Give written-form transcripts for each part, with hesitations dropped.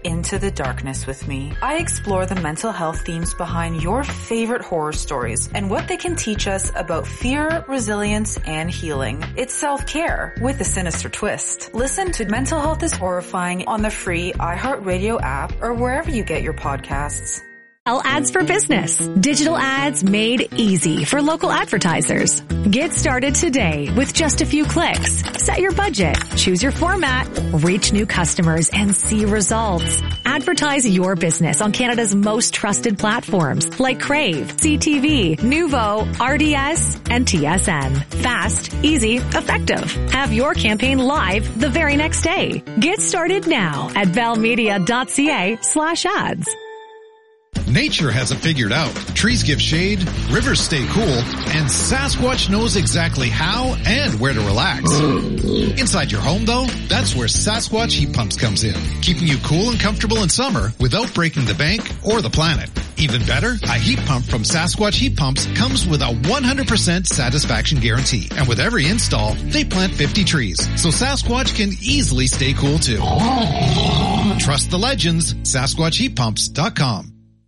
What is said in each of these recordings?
Into the Darkness with me. I explore the mental health themes behind your favorite horror stories and what they can teach us about fear, resilience, and healing. It's self-care with a sinister twist. Listen to Mental Health is Horrifying on the free iHeartRadio app or wherever you get your podcasts. Ads for Business. Digital ads made easy for local advertisers. Get started today with just a few clicks. Set your budget, choose your format, reach new customers, and see results. Advertise your business on Canada's most trusted platforms like Crave, CTV, Nuvo, RDS, and TSN. Fast, easy, effective. Have your campaign live the very next day. Get started now at bellmedia.ca/ads. Nature has it figured out. Trees give shade, rivers stay cool, and Sasquatch knows exactly how and where to relax. Inside your home, though, that's where Sasquatch Heat Pumps comes in, keeping you cool and comfortable in summer without breaking the bank or the planet. Even better, a heat pump from Sasquatch Heat Pumps comes with a 100% satisfaction guarantee. And with every install, they plant 50 trees, so Sasquatch can easily stay cool too. Trust the legends, SasquatchHeatPumps.com.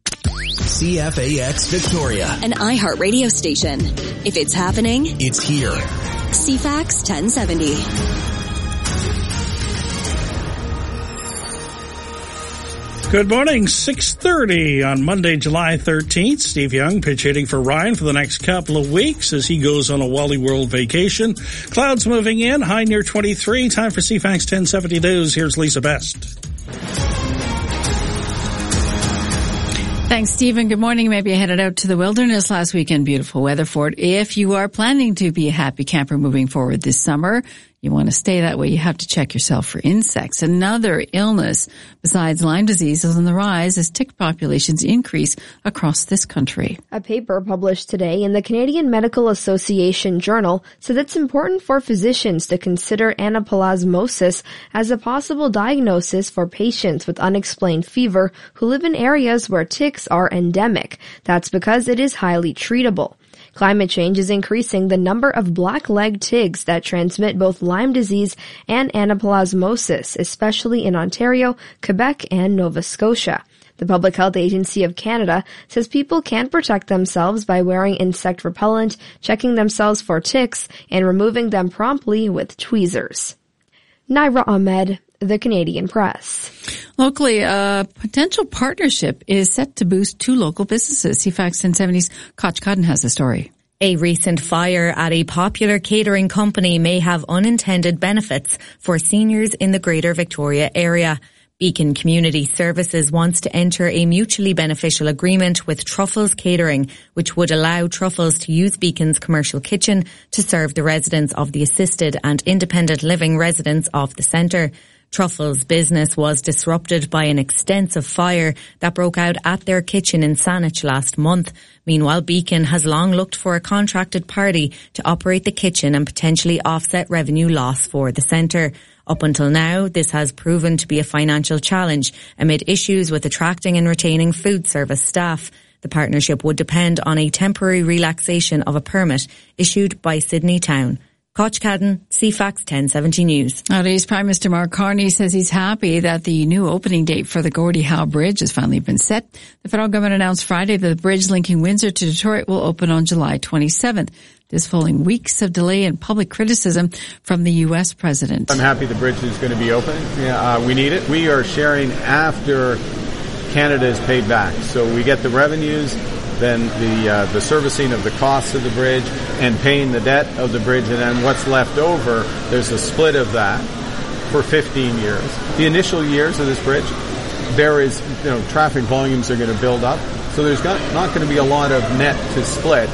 CFAX Victoria, an iHeart radio station. If it's happening, it's here. CFAX 1070. Good morning, 6:30 on Monday, July 13th. Steve Young pitch hitting for Ryan for the next couple of weeks as he goes on a Wally World vacation. Clouds moving in, high near 23. Time for CFAX 1070 News. Here's Lisa Best. Thanks, Stephen. Good morning. Maybe I headed out to the wilderness last weekend. Beautiful weather for it. If you are planning to be a happy camper moving forward this summer, you want to stay that way, you have to check yourself for insects. Another illness besides Lyme disease is on the rise as tick populations increase across this country. A paper published today in the Canadian Medical Association Journal said it's important for physicians to consider anaplasmosis as a possible diagnosis for patients with unexplained fever who live in areas where ticks are endemic. That's because it is highly treatable. Climate change is increasing the number of black-legged ticks that transmit both Lyme disease and anaplasmosis, especially in Ontario, Quebec, and Nova Scotia. The Public Health Agency of Canada says people can protect themselves by wearing insect repellent, checking themselves for ticks, and removing them promptly with tweezers. Naira Ahmed, The Canadian Press. Locally, a potential partnership is set to boost two local businesses. CFAX 1070's Koch Cudden has the story. A recent fire at a popular catering company may have unintended benefits for seniors in the Greater Victoria area. Beacon Community Services wants to enter a mutually beneficial agreement with Truffles Catering, which would allow Truffles to use Beacon's commercial kitchen to serve the residents of the assisted and independent living residents of the centre. Truffles' business was disrupted by an extensive fire that broke out at their kitchen in Saanich last month. Meanwhile, Beacon has long looked for a contracted party to operate the kitchen and potentially offset revenue loss for the centre. Up until now, this has proven to be a financial challenge amid issues with attracting and retaining food service staff. The partnership would depend on a temporary relaxation of a permit issued by Sydney Town. Koch Cudden, CFAX 1070 News. Today's Prime Minister Mark Carney says he's happy that the new opening date for the Gordie Howe Bridge has finally been set. The federal government announced Friday that the bridge linking Windsor to Detroit will open on July 27th. This following weeks of delay and public criticism from the U.S. president. I'm happy the bridge is going to be open. We need it. We are sharing after Canada is paid back. So we get the revenues, then the servicing of the costs of the bridge and paying the debt of the bridge, and then what's left over, there's a split of that for 15 years. The initial years of this bridge, there is, traffic volumes are going to build up, so there's not going to be a lot of net to split.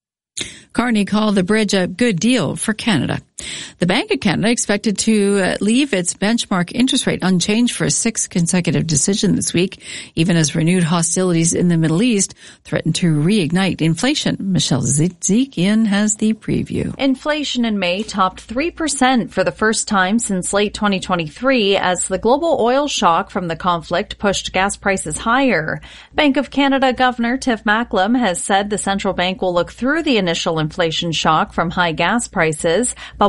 Carney called the bridge a good deal for Canada. The Bank of Canada expected to leave its benchmark interest rate unchanged for a sixth consecutive decision this week, even as renewed hostilities in the Middle East threaten to reignite inflation. Michelle Zekian has the preview. Inflation in May topped 3% for the first time since late 2023 as the global oil shock from the conflict pushed gas prices higher. Bank of Canada Governor Tiff Macklem has said the central bank will look through the initial inflation shock from high gas prices, but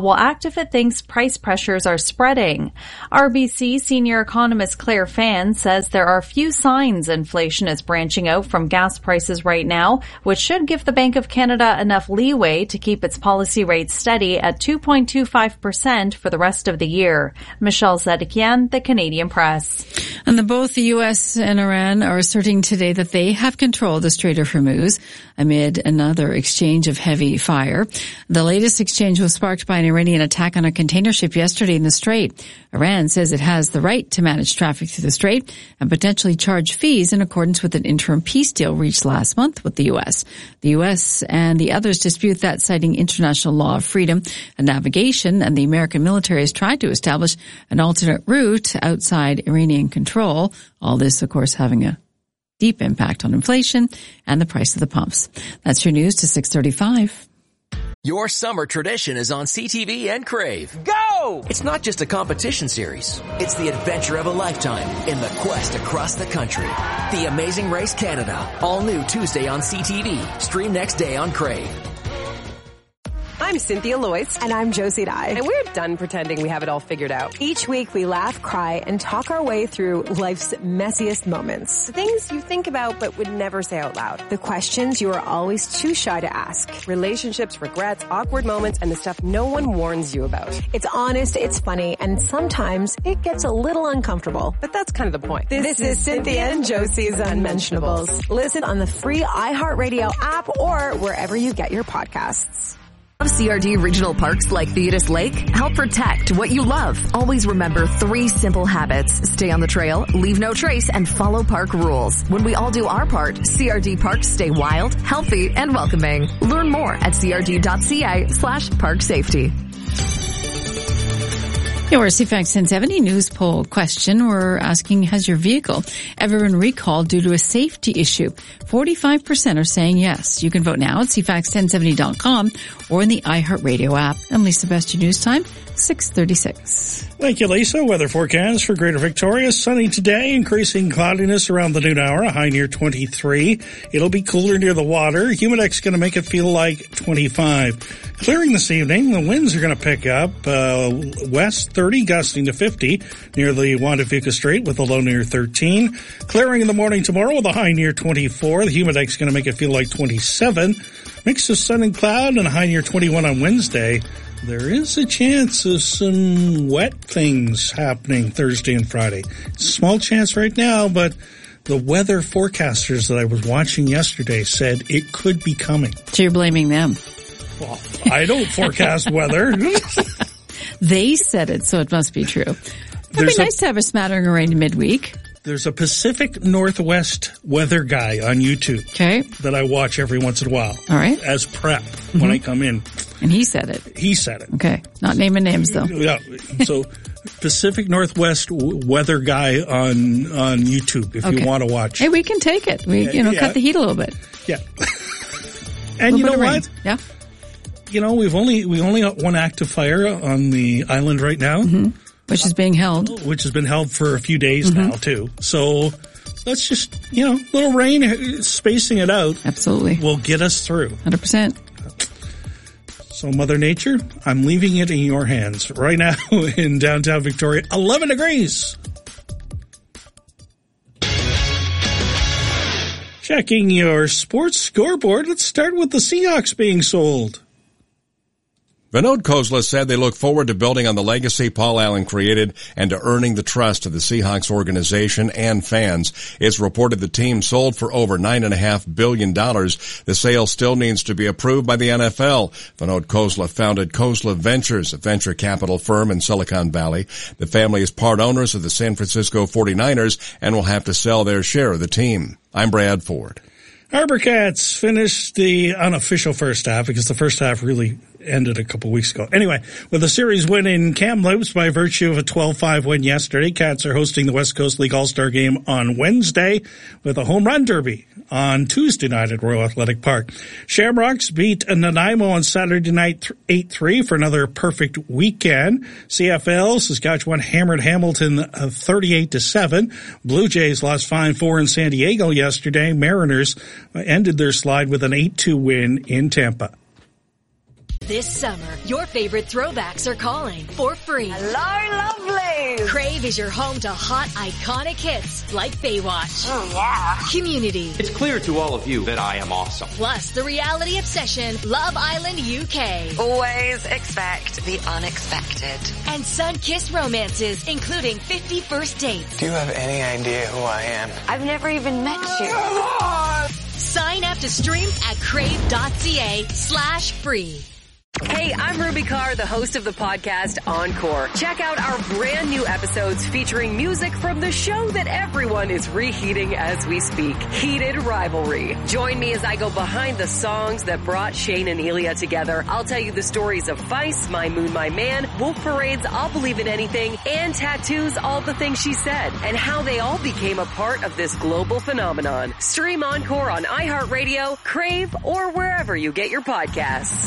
but will act if it thinks price pressures are spreading. RBC senior economist Claire Fan says there are few signs inflation is branching out from gas prices right now, which should give the Bank of Canada enough leeway to keep its policy rate steady at 2.25% for the rest of the year. Michelle Zedekian, The Canadian Press. And both the U.S. and Iran are asserting today that they have control of the Strait of Hormuz amid another exchange of heavy fire. The latest exchange was sparked by an Iranian attack on a container ship yesterday in the Strait. Iran says it has the right to manage traffic through the Strait and potentially charge fees in accordance with an interim peace deal reached last month with the U.S. The U.S. and the others dispute that, citing international law of freedom and navigation, and the American military has tried to establish an alternate route outside Iranian control. All this, of course, having a deep impact on inflation and the price of the pumps. That's your news to 6:35. Your summer tradition is on CTV and Crave. Go! It's not just a competition series. It's the adventure of a lifetime in the quest across the country. The Amazing Race Canada. All new Tuesday on CTV. Stream next day on Crave. I'm Cynthia Loyce. And I'm Josie Dye. And we're done pretending we have it all figured out. Each week we laugh, cry, and talk our way through life's messiest moments. The things you think about but would never say out loud. The questions you are always too shy to ask. Relationships, regrets, awkward moments, and the stuff no one warns you about. It's honest, it's funny, and sometimes it gets a little uncomfortable. But that's kind of the point. This is Cynthia and Josie's Unmentionables. Listen on the free iHeartRadio app or wherever you get your podcasts. CRD regional parks like Theodis Lake help protect what you love. Always remember 3 simple habits. Stay on the trail, leave no trace, and follow park rules. When we all do our part, CRD parks stay wild, healthy, and welcoming. Learn more at crd.ca/park safety. Your CFAX 1070 news poll question. We're asking, has your vehicle ever been recalled due to a safety issue? 45% are saying yes. You can vote now at CFAX1070.com or in the iHeartRadio app. And Lisa, best your news time, 6:36. Thank you, Lisa. Weather forecast for Greater Victoria. Sunny today, increasing cloudiness around the noon hour, a high near 23. It'll be cooler near the water. Humidex going to make it feel like 25. Clearing this evening, the winds are going to pick up, west 30, gusting to 50 near the Juan de Fuca Strait with a low near 13. Clearing in the morning tomorrow with a high near 24. The humidex going to make it feel like 27. Mix of sun and cloud and a high near 21 on Wednesday. There is a chance of some wet things happening Thursday and Friday. Small chance right now, but the weather forecasters that I was watching yesterday said it could be coming. So you're blaming them? Well, I don't forecast weather. They said it, so it must be true. It'd be nice to have a smattering of rain midweek. There's a Pacific Northwest weather guy on YouTube that I watch every once in a while. All right. As prep when I come in. And he said it. He said it. Okay. Not naming names, though. Yeah. So Pacific Northwest weather guy on YouTube if you want to watch. Hey, we can take it. We cut the heat a little bit. Yeah. And you know what? Yeah. You know, we only got one active fire on the island right now. Which is being held. Which has been held for a few days now, too. So let's just, little rain, spacing it out. Absolutely. Will get us through. 100%. So Mother Nature, I'm leaving it in your hands. Right now in downtown Victoria, 11 degrees. Checking your sports scoreboard, let's start with the Seahawks being sold. Vinod Khosla said they look forward to building on the legacy Paul Allen created and to earning the trust of the Seahawks organization and fans. It's reported the team sold for over $9.5 billion. The sale still needs to be approved by the NFL. Vinod Khosla founded Khosla Ventures, a venture capital firm in Silicon Valley. The family is part owners of the San Francisco 49ers and will have to sell their share of the team. I'm Brad Ford. Arbor Cats finished the unofficial first half because the first half really ended a couple weeks ago. Anyway, with a series win in Kamloops by virtue of a 12-5 win yesterday, Cats are hosting the West Coast League All-Star Game on Wednesday with a home run derby on Tuesday night at Royal Athletic Park. Shamrocks beat Nanaimo on Saturday night 8-3 for another perfect weekend. CFL, Saskatchewan hammered Hamilton 38-7. Blue Jays lost 5-4 in San Diego yesterday. Mariners ended their slide with an 8-2 win in Tampa. This summer, your favorite throwbacks are calling for free. Hello, lovely! Crave is your home to hot, iconic hits like Baywatch. Oh, yeah. Community. It's clear to all of you that I am awesome. Plus, the reality obsession, Love Island UK. Always expect the unexpected. And sun-kissed romances, including 50 First Dates. Do you have any idea who I am? I've never even met you. Sign up to stream at crave.ca/free. Hey, I'm Ruby Carr, the host of the podcast Encore. Check out our brand new episodes featuring music from the show that everyone is reheating as we speak, Heated Rivalry. Join me as I go behind the songs that brought Shane and Elia together. I'll tell you the stories of Feist, My Moon, My Man, Wolf Parade's I'll Believe in Anything, and Tattoo's All the Things She Said, and how they all became a part of this global phenomenon. Stream Encore on iHeartRadio, Crave, or wherever you get your podcasts.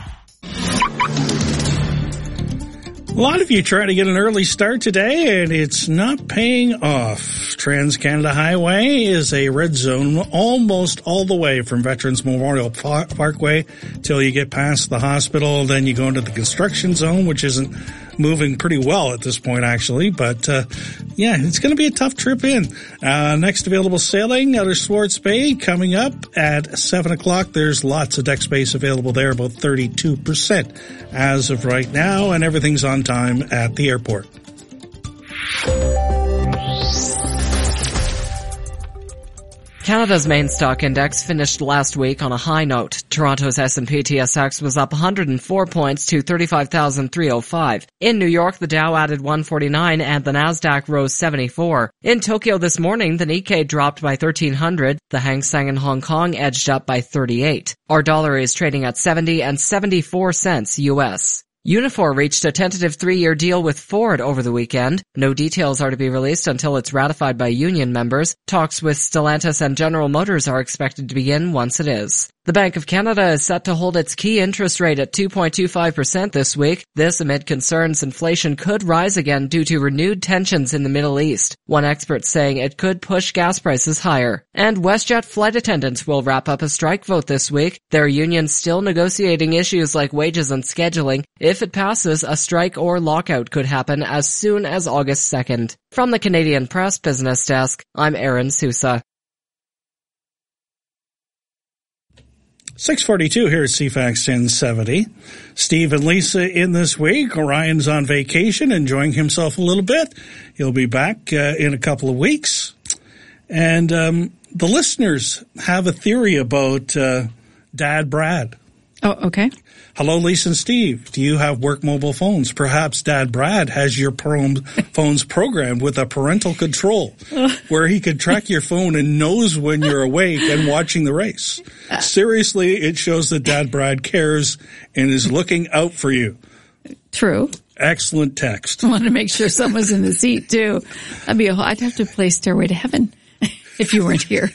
A lot of you try to get an early start today, and it's not paying off. Trans-Canada Highway is a red zone almost all the way from Veterans Memorial Parkway till you get past the hospital. Then you go into the construction zone, which isn't moving pretty well at this point, actually. But, yeah, it's going to be a tough trip in. Next available sailing out of Swartz Bay coming up at 7 o'clock. There's lots of deck space available there, about 32% as of right now, and everything's on time at the airport. Canada's main stock index finished last week on a high note. Toronto's S&P TSX was up 104 points to 35,305. In New York, the Dow added 149 and the Nasdaq rose 74. In Tokyo this morning, the Nikkei dropped by 1,300. The Hang Seng in Hong Kong edged up by 38. Our dollar is trading at 70 and 74 cents US. Unifor reached a tentative 3-year deal with Ford over the weekend. No details are to be released until it's ratified by union members. Talks with Stellantis and General Motors are expected to begin once it is. The Bank of Canada is set to hold its key interest rate at 2.25% this week. This amid concerns inflation could rise again due to renewed tensions in the Middle East. One expert saying it could push gas prices higher. And WestJet flight attendants will wrap up a strike vote this week. Their union's still negotiating issues like wages and scheduling. If it passes, a strike or lockout could happen as soon as August 2nd. From the Canadian Press Business Desk, I'm Aaron Sousa. 6:42 here at CFAX 1070. Steve and Lisa in this week. Orion's on vacation, enjoying himself a little bit. He'll be back in a couple of weeks. And the listeners have a theory about Dad Brad. Oh, okay. Hello, Lisa and Steve. Do you have work mobile phones? Perhaps Dad Brad has your phones programmed with a parental control where he can track your phone and knows when you're awake and watching the race. Seriously, it shows that Dad Brad cares and is looking out for you. True. Excellent text. I want to make sure someone's in the seat, too. I'd have to play Stairway to Heaven if you weren't here.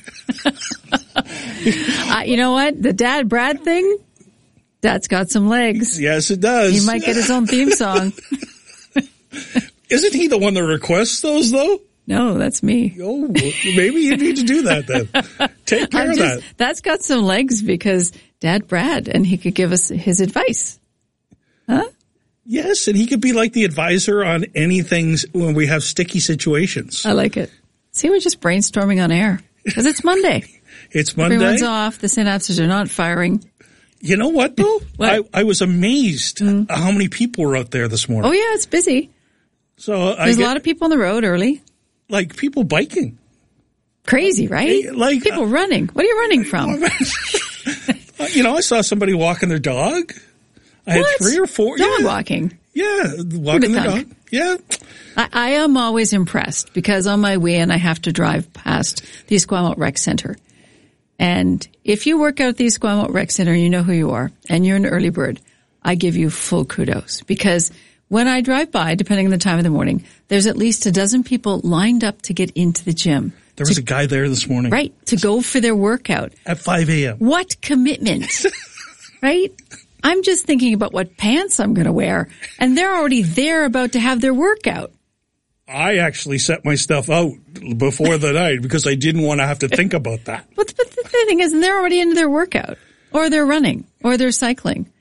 You know what? The Dad Brad thing? That's got some legs. Yes, it does. He might get his own theme song. Isn't he the one that requests those, though? No, that's me. Oh, maybe you need to do that then. Take care of that. That's got some legs because Dad Brad, and he could give us his advice. Huh? Yes, and he could be like the advisor on anything when we have sticky situations. I like it. See, we're just brainstorming on air because it's Monday. It's Monday. Everyone's off. The synapses are not firing. You know what, though? What? I was amazed how many people were out there this morning. Oh, yeah, it's busy. So There's a lot of people on the road early. Like people biking. Crazy, right? Like people running. What are you running from? I saw somebody walking their dog. I had 3 or 4. Dog walking? Yeah, walking the dog. Yeah. I am always impressed because on my way in, I have to drive past the Esquimalt Rec Center. And if you work out at the Esquimalt Rec Center, you know who you are, and you're an early bird, I give you full kudos. Because when I drive by, depending on the time of the morning, there's at least a dozen people lined up to get into the gym. There was a guy there this morning. Right, to go for their workout. At 5 a.m. What commitment, right? I'm just thinking about what pants I'm going to wear, and they're already there about to have their workout. I actually set my stuff out before the night because I didn't want to have to think about that. But the thing is, they're already into their workout, or they're running, or they're cycling.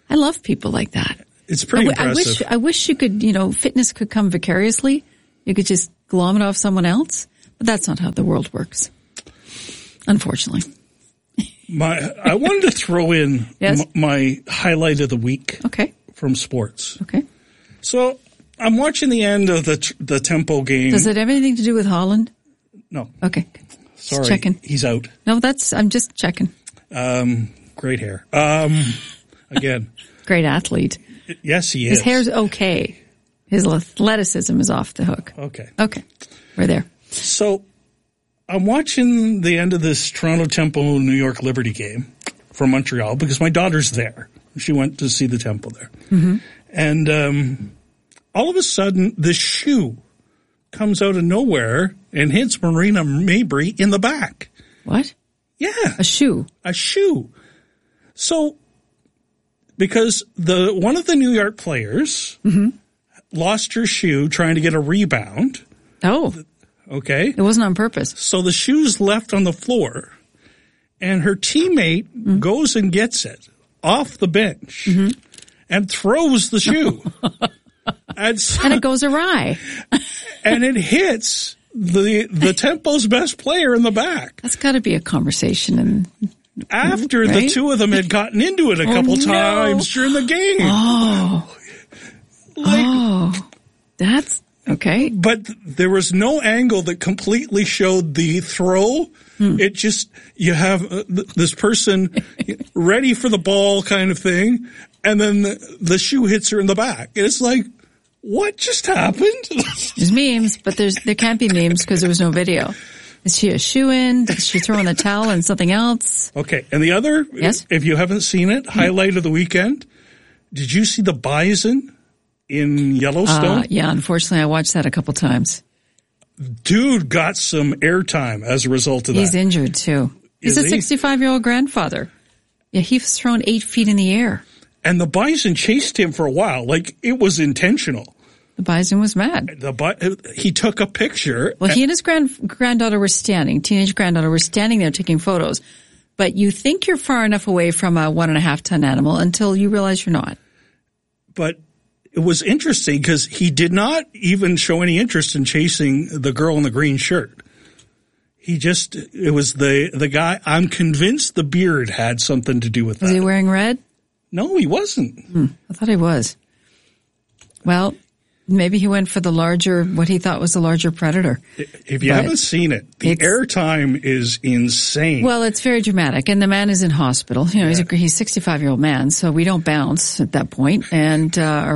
I love people like that. It's pretty impressive. I wish you could, fitness could come vicariously. You could just glom it off someone else. But that's not how the world works, unfortunately. I wanted to throw in my highlight of the week. Okay. From sports. Okay. So I'm watching the end of the Tempo game. Does it have anything to do with Holland? No. Okay. Sorry. Just checking. He's out. No, I'm just checking. Great hair. Again. Great athlete. Yes, he is. His hair's okay. His athleticism is off the hook. Okay. We're there. So I'm watching the end of this Toronto Tempo New York Liberty game from Montreal because my daughter's there. She went to see the Tempo there. Mm-hmm. And all of a sudden, this shoe comes out of nowhere and hits Marina Mabry in the back. What? Yeah. A shoe. So, because one of the New York players lost her shoe trying to get a rebound. Oh. Okay. It wasn't on purpose. So the shoe's left on the floor, and her teammate goes and gets it off the bench and throws the shoe. And it goes awry. And it hits the Tempo's best player in the back. That's got to be a conversation. After the two of them had gotten into it a couple times during the game. That's okay. But there was no angle that completely showed the throw. It just, you have this person ready for the ball kind of thing, and then the shoe hits her in the back. And it's like, what just happened? There's memes, but there can't be memes because there was no video. Is she a shoe-in? Did she throw in the towel and something else? Okay. And the other, if you haven't seen it, highlight of the weekend, did you see the bison in Yellowstone? Yeah, unfortunately, I watched that a couple times. Dude got some airtime as a result of that. He's injured, too. He's a 65-year-old grandfather. Yeah, he was thrown 8 feet in the air. And the bison chased him for a while. Like, it was intentional. The bison was mad. He took a picture. Well, he and his granddaughter were teenage granddaughter were standing there taking photos. But you think you're far enough away from a 1.5-ton animal until you realize you're not. But it was interesting because he did not even show any interest in chasing the girl in the green shirt. It was the guy. I'm convinced the beard had something to do with that. Was he wearing red? No, he wasn't. I thought he was. Well, maybe he went for what he thought was the larger predator. If you haven't seen it, the airtime is insane. Well, it's very dramatic, and the man is in hospital. He's a 65-year-old man, so we don't bounce at that point, and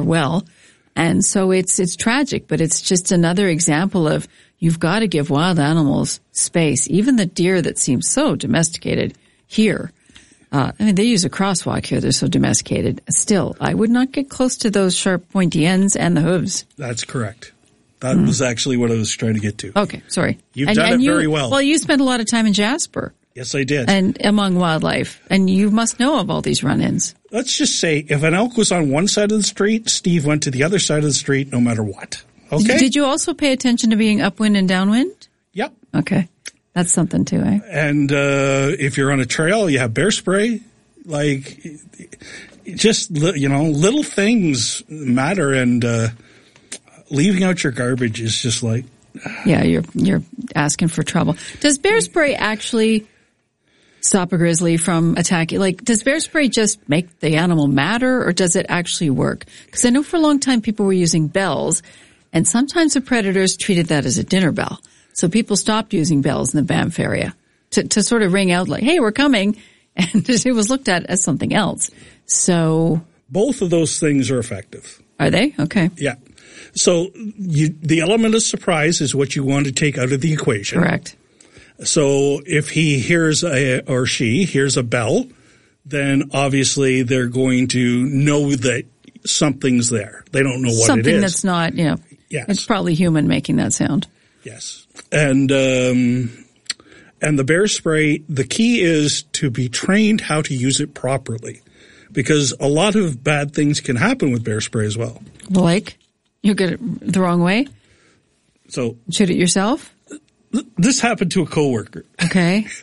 so it's tragic. But it's just another example of you've got to give wild animals space. Even the deer that seem so domesticated here. They use a crosswalk here. They're so domesticated. Still, I would not get close to those sharp, pointy ends and the hooves. That's correct. That was actually what I was trying to get to. Okay, sorry. You've done it very well. Well, you spent a lot of time in Jasper. Yes, I did. And among wildlife. And you must know of all these run-ins. Let's just say if an elk was on one side of the street, Steve went to the other side of the street no matter what. Okay? Did you also pay attention to being upwind and downwind? Yep. Okay. That's something too, eh? And if you're on a trail, you have bear spray. Like, just, little things matter, and leaving out your garbage is just like... Yeah, you're asking for trouble. Does bear spray actually stop a grizzly from attacking? Like, does bear spray just make the animal madder, or does it actually work? Because I know for a long time people were using bells, and sometimes the predators treated that as a dinner bell. So people stopped using bells in the Banff area to sort of ring out like, hey, we're coming. And it was looked at as something else. So both of those things are effective. Are they? Okay. Yeah. So the element of surprise is what you want to take out of the equation. Correct. So if he hears or she hears a bell, then obviously they're going to know that something's there. They don't know what it is. Something that's not, yes. It's probably human making that sound. Yes. And the bear spray, the key is to be trained how to use it properly, because a lot of bad things can happen with bear spray as well. Like you get it the wrong way? So shoot it yourself? This happened to a coworker. Okay.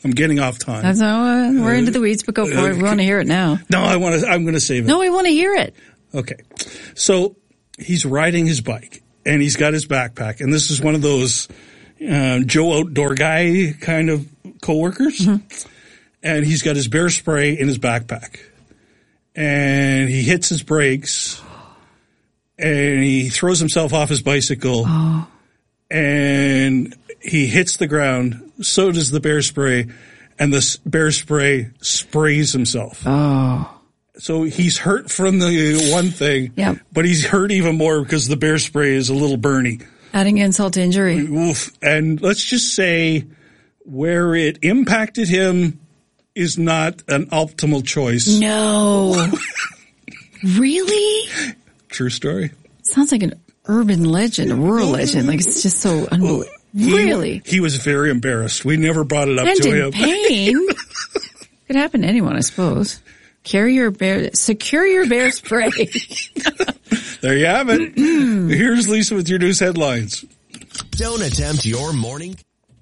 I'm getting off time. That's how we're into the weeds, but go for it. We want to hear it now. No, I'm going to save it. No, we want to hear it. Okay. So he's riding his bike and he's got his backpack, and this is one of those Joe Outdoor Guy kind of coworkers. Mm-hmm. And he's got his bear spray in his backpack. And he hits his brakes and he throws himself off his bicycle. Oh. And he hits the ground. So does the bear spray. And the bear spray sprays himself. Oh. So he's hurt from the one thing, yep. But he's hurt even more because the bear spray is a little burny. Adding insult to injury. Oof. And let's just say where it impacted him is not an optimal choice. No. Really? True story. Sounds like an urban legend, a rural legend. Like, it's just so unbelievable. Really? He was very embarrassed. We never brought it up and to in him. Pain. Could happen to anyone, I suppose. Secure your bear spray. There you have it. Here's Lisa with your news headlines. Don't attempt your morning.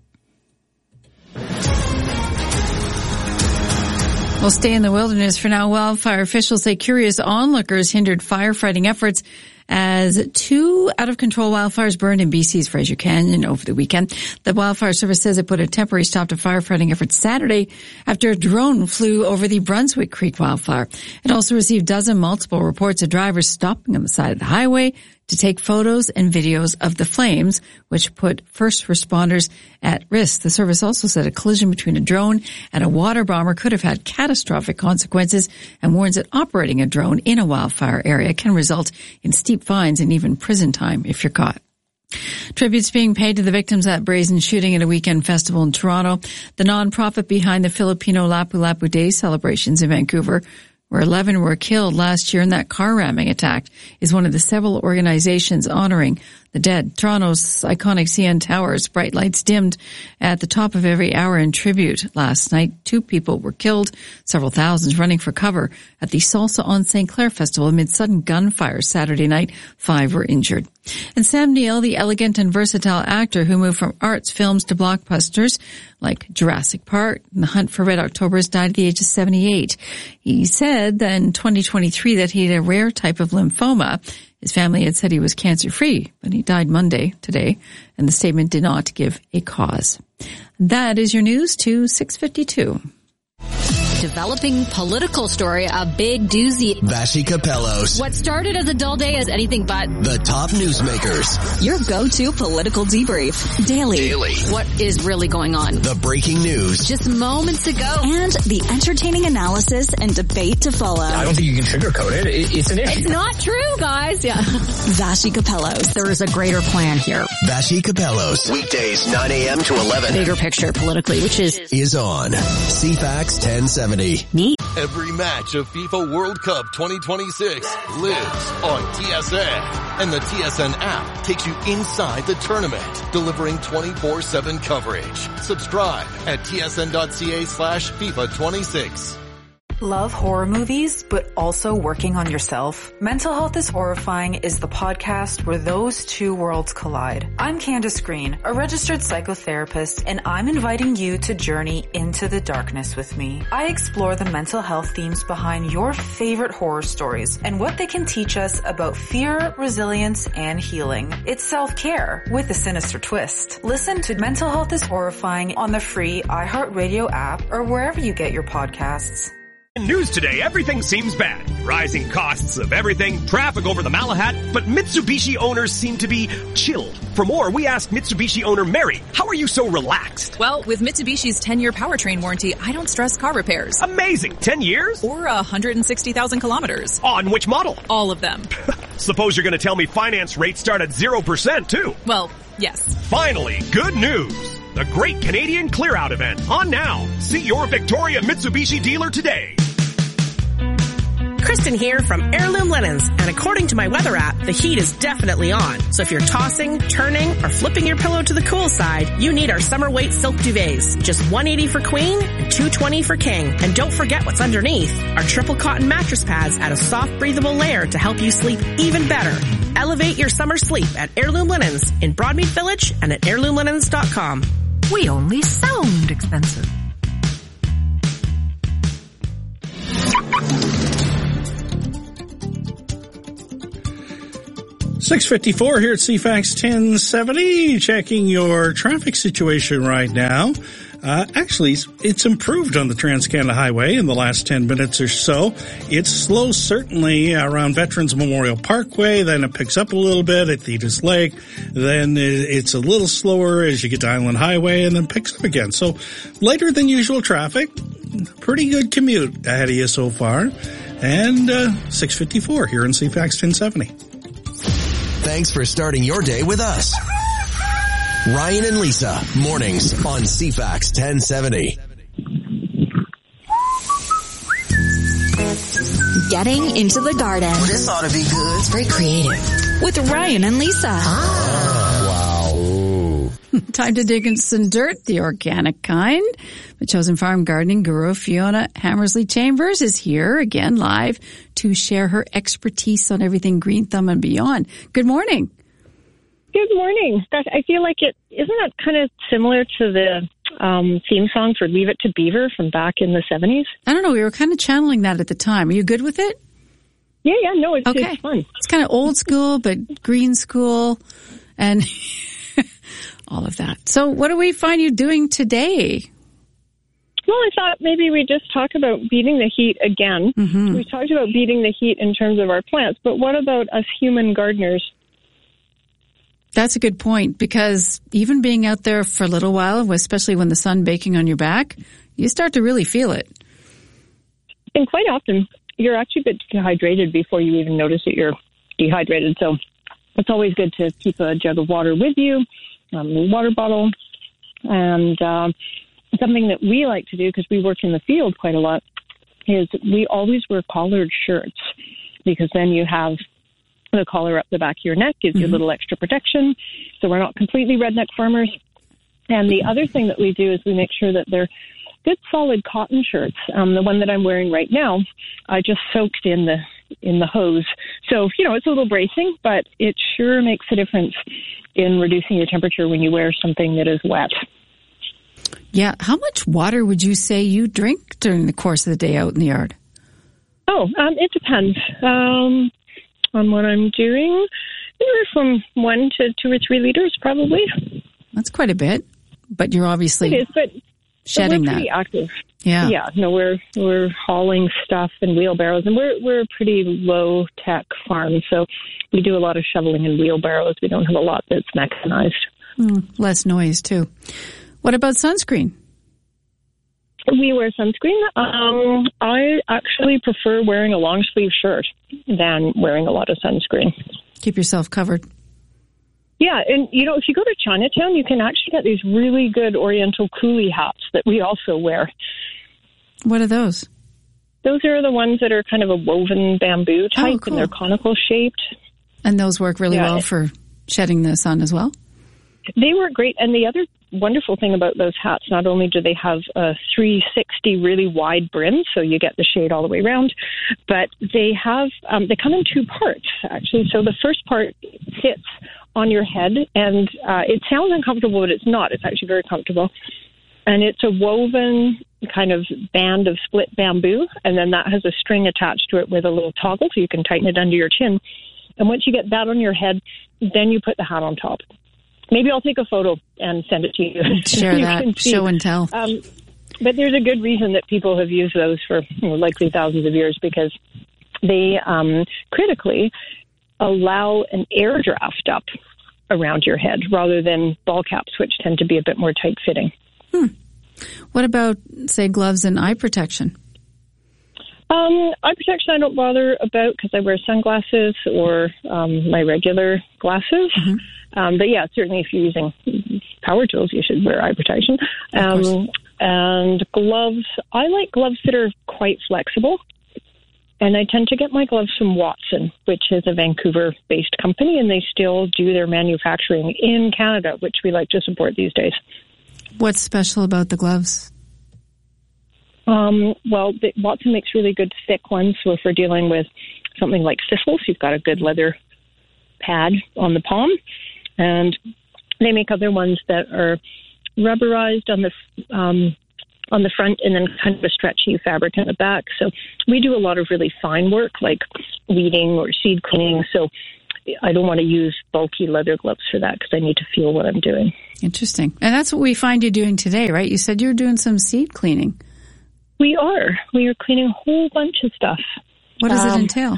We'll stay in the wilderness for now. Wildfire officials say curious onlookers hindered firefighting efforts as 2 out-of-control wildfires burned in BC's Fraser Canyon over the weekend. The Wildfire Service says it put a temporary stop to firefighting efforts Saturday after a drone flew over the Brunswick Creek wildfire. It also received multiple reports of drivers stopping on the side of the highway to take photos and videos of the flames, which put first responders at risk. The service also said a collision between a drone and a water bomber could have had catastrophic consequences and warns that operating a drone in a wildfire area can result in steep fines and even prison time if you're caught. Tributes being paid to the victims of that brazen shooting at a weekend festival in Toronto. The nonprofit behind the Filipino Lapu-Lapu Day celebrations in Vancouver, where 11 were killed last year in that car ramming attack, is one of the several organizations honoring the dead. Toronto's iconic CN Towers, bright lights dimmed at the top of every hour in tribute. Last night, 2 people were killed, several thousands running for cover at the Salsa on St. Clair Festival amid sudden gunfire Saturday night. 5 were injured. And Sam Neill, the elegant and versatile actor who moved from arts films to blockbusters like Jurassic Park and The Hunt for Red Octobers, died at the age of 78. He said in 2023 that he had a rare type of lymphoma. His family had said he was cancer-free, but he died Monday, today, and the statement did not give a cause. That is your news to 6:52. Developing political story, a big doozy. Vashi Capellos. What started as a dull day is anything but. The top newsmakers. Your go-to political debrief. Daily. What is really going on? The breaking news. Just moments ago. And the entertaining analysis and debate to follow. I don't think you can sugarcoat it. It's an issue. It's not true, guys. Yeah. Vashi Capellos. There is a greater plan here. Vashi Capellos. Weekdays 9 a.m. to 11. Bigger picture politically, which is on CFAX 1070. Neat. Every match of FIFA World Cup 2026 lives on TSN. And the TSN app takes you inside the tournament, delivering 24/7 coverage. Subscribe at tsn.ca/FIFA26. Love horror movies, but also working on yourself? Mental Health is Horrifying is the podcast where those two worlds collide. I'm Candace Green, a registered psychotherapist, and I'm inviting you to journey into the darkness with me. I explore the mental health themes behind your favorite horror stories and what they can teach us about fear, resilience, and healing. It's self-care with a sinister twist. Listen to Mental Health is Horrifying on the free iHeartRadio app or wherever you get your podcasts. News today, everything seems bad. Rising costs of everything, traffic over the Malahat, but Mitsubishi owners seem to be chill. For more, we asked Mitsubishi owner Mary, how are you so relaxed? Well, with Mitsubishi's 10-year powertrain warranty, I don't stress car repairs. Amazing! 10 years? Or 160,000 kilometers. On which model? All of them. Suppose you're going to tell me finance rates start at 0% too. Well, yes. Finally, good news. The Great Canadian Clear Out event on now. See your Victoria Mitsubishi dealer today. Kristen here from Heirloom Linens, and according to my weather app, the heat is definitely on. So if you're tossing, turning, or flipping your pillow to the cool side, you need our summer weight silk duvets. Just $180 for queen and $220 for king. And don't forget what's underneath. Our triple cotton mattress pads add a soft, breathable layer to help you sleep even better. Elevate your summer sleep at Heirloom Linens in Broadmead Village and at heirloomlinens.com. We only sound expensive. 6:54 here at CFAX 1070, checking your traffic situation right now. Actually, it's improved on the Trans-Canada Highway in the last 10 minutes or so. It's slow, certainly, around Veterans Memorial Parkway. Then it picks up a little bit at Thetis Lake. Then it's a little slower as you get to Island Highway and then picks up again. So later than usual traffic. Pretty good commute ahead of you so far. And 6:54 here in CFAX 1070. Thanks for starting your day with us. Ryan and Lisa, mornings on CFAX 1070. Getting into the garden. Well, this ought to be good. It's very creative. With Ryan and Lisa. Wow. Ooh. Time to dig into some dirt, the organic kind. The Chosen Farm Gardening Guru, Fiona Hammersley Chambers, is here again live to share her expertise on everything Green Thumb and beyond. Good morning. Good morning. Gosh, I feel like isn't that kind of similar to the theme song for Leave It to Beaver from back in the 70s? I don't know. We were kind of channeling that at the time. Are you good with it? Yeah, no, it's fun. It's kind of old school, but green school and all of that. So what do we find you doing today? Well, I thought maybe we just talk about beating the heat again. Mm-hmm. We talked about beating the heat in terms of our plants, but what about us human gardeners? That's a good point, because even being out there for a little while, especially when the sun baking on your back, you start to really feel it. And quite often, you're actually a bit dehydrated before you even notice that you're dehydrated. So it's always good to keep a jug of water with you, a water bottle. And something that we like to do, because we work in the field quite a lot, is we always wear collared shirts, because then you have the collar up the back of your neck, gives you a little extra protection. So we're not completely redneck farmers. And the other thing that we do is we make sure that they're good, solid cotton shirts. The one that I'm wearing right now, I just soaked in the hose. So, it's a little bracing, but it sure makes a difference in reducing your temperature when you wear something that is wet. Yeah. How much water would you say you drink during the course of the day out in the yard? It depends. On what I'm doing, anywhere from 1 to 2 or 3 liters, probably. That's quite a bit, but you're obviously shedding we're pretty that. Active. Yeah. No, we're hauling stuff in wheelbarrows, and we're a pretty low tech farm, so we do a lot of shoveling in wheelbarrows. We don't have a lot that's mechanized. Less noise too. What about sunscreen? We wear sunscreen. I actually prefer wearing a long sleeve shirt than wearing a lot of sunscreen. Keep yourself covered. Yeah, and if you go to Chinatown, you can actually get these really good Oriental coolie hats that we also wear. What are those? Those are the ones that are kind of a woven bamboo type, and they're conical shaped. And those work really well for shedding the sun as well? They work great. And the other wonderful thing about those hats, not only do they have a 360 really wide brim, so you get the shade all the way around, but they have they come in 2 parts, actually. So the first part sits on your head, and it sounds uncomfortable, but it's not. It's actually very comfortable. And it's a woven kind of band of split bamboo, and then that has a string attached to it with a little toggle, so you can tighten it under your chin. And once you get that on your head, then you put the hat on top. Maybe I'll take a photo and send it to you. Share that, show and tell. But there's a good reason that people have used those for likely thousands of years, because they critically allow an air draft up around your head rather than ball caps, which tend to be a bit more tight-fitting. What about, say, gloves and eye protection? Eye protection I don't bother about, because I wear sunglasses or my regular glasses. But yeah, certainly if you're using power tools, you should wear eye protection. And gloves, I like gloves that are quite flexible. And I tend to get my gloves from Watson, which is a Vancouver-based company, and they still do their manufacturing in Canada, which we like to support these days. What's special about the gloves? Watson makes really good thick ones. So if we're dealing with something like thistles, you've got a good leather pad on the palm. And they make other ones that are rubberized on the front, and then kind of a stretchy fabric on the back. So we do a lot of really fine work, like weeding or seed cleaning. So I don't want to use bulky leather gloves for that because I need to feel what I'm doing. Interesting. And that's what we find you doing today, right? You said you're doing some seed cleaning. We are cleaning a whole bunch of stuff. What does it entail?